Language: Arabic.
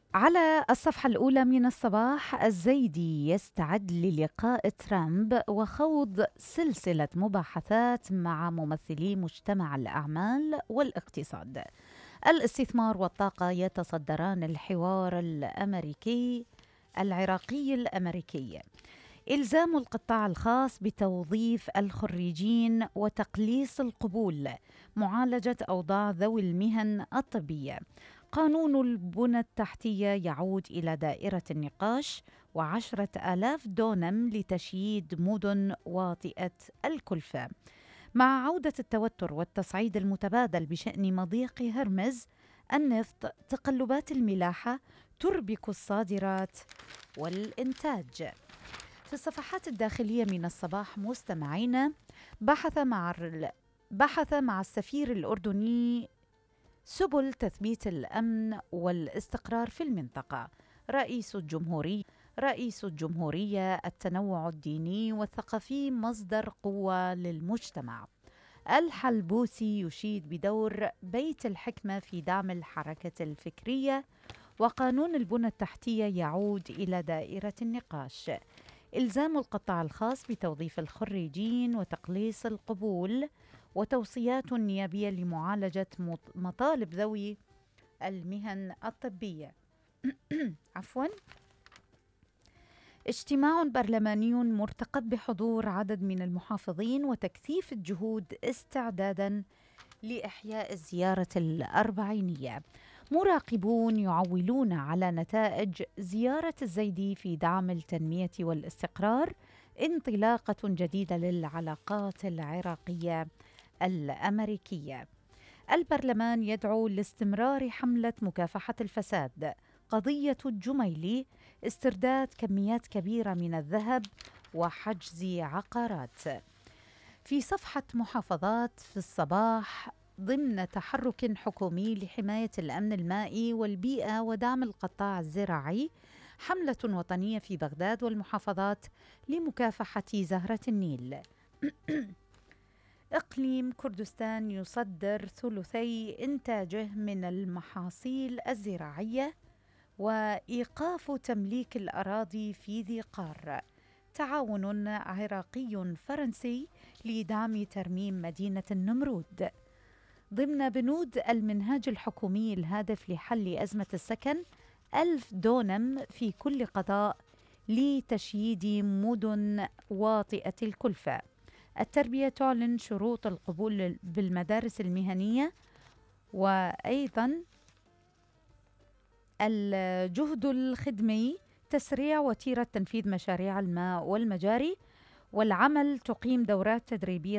على الصفحة الأولى من الصباح، الزيدي يستعد للقاء ترامب وخوض سلسلة مباحثات مع ممثلي مجتمع الأعمال والاقتصاد. الاستثمار والطاقة يتصدران الحوار العراقي الأمريكي. إلزام القطاع الخاص بتوظيف الخريجين وتقليص القبول. معالجة أوضاع ذوي المهن الطبية. قانون البنى التحتية يعود إلى دائرة النقاش، و10,000 دونم لتشييد مدن واطئة الكلفة. مع عودة التوتر والتصعيد المتبادل بشأن مضيق هرمز النفط، تقلبات الملاحة تربك الصادرات والإنتاج. في الصفحات الداخلية من الصباح مستمعينا، بحث مع السفير الأردني سبل تثبيت الأمن والاستقرار في المنطقة. رئيس الجمهورية التنوع الديني والثقافي مصدر قوة للمجتمع. الحلبوسي يشيد بدور بيت الحكمة في دعم الحركة الفكرية. وقانون البنى التحتية يعود إلى دائرة النقاش. إلزام القطاع الخاص بتوظيف الخريجين وتقليص القبول، وتوصيات نيابية لمعالجة مطالب ذوي المهن الطبية. عفواً. اجتماع برلماني مرتقب بحضور عدد من المحافظين وتكثيف الجهود استعداداً لإحياء الزيارة الأربعينية. مراقبون يعولون على نتائج زيارة الزيدي في دعم التنمية والاستقرار، انطلاقة جديدة للعلاقات العراقية الأمريكية. البرلمان يدعو لاستمرار حملة مكافحة الفساد. قضية الجميلي، استرداد كميات كبيرة من الذهب وحجز عقارات. في صفحة محافظات في الصباح، ضمن تحرك حكومي لحماية الأمن المائي والبيئة ودعم القطاع الزراعي، حملة وطنية في بغداد والمحافظات لمكافحة زهرة النيل. إقليم كردستان يصدر ثلثي إنتاجه من المحاصيل الزراعية، وإيقاف تمليك الأراضي في ذي قار. تعاون عراقي فرنسي لدعم ترميم مدينة النمرود. ضمن بنود المنهاج الحكومي الهادف لحل أزمة السكن، 1,000 دونم في كل قضاء لتشييد مدن واطئة الكلفة. التربية تعلن شروط القبول بالمدارس المهنية. وأيضا الجهد الخدمي، تسريع وتيرة تنفيذ مشاريع الماء والمجاري، والعمل تقيم دورات تدريبية